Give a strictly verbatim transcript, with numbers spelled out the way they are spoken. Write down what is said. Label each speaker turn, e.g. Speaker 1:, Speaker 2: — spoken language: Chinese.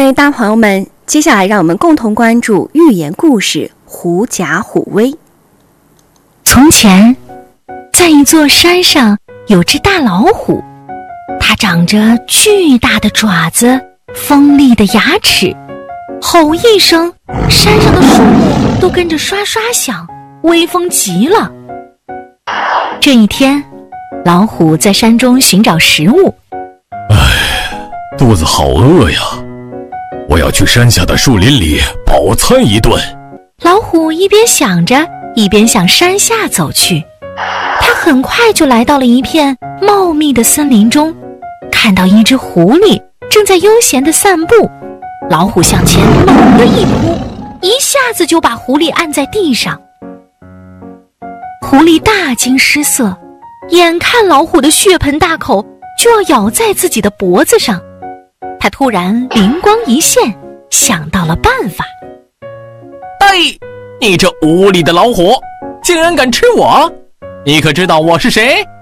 Speaker 1: 位大朋友们，接下来让我们共同关注寓言故事《狐假虎威》。
Speaker 2: 从前，在一座山上有只大老虎，它长着巨大的爪子，锋利的牙齿，吼一声，山上的树木都跟着刷刷响，威风极了。这一天，老虎在山中寻找食物。
Speaker 3: 唉，肚子好饿呀，我要去山下的树林里饱餐一顿。
Speaker 2: 老虎一边想着，一边向山下走去。他很快就来到了一片茂密的森林中，看到一只狐狸正在悠闲地散步。老虎向前猛地一扑，一下子就把狐狸按在地上。狐狸大惊失色，眼看老虎的血盆大口就要咬在自己的脖子上，他突然灵光一现，想到了办法。
Speaker 4: 哎，你这无礼的老虎，竟然敢吃我！你可知道我是谁？